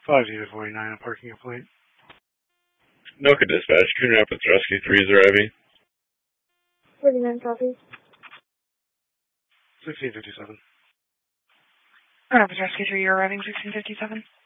5-49, a parking complaint. Noka Dispatch, Coon Rapids Rescue 3 is arriving. 49 copies. 1657. Rapids Rescue 3, you're arriving 1657.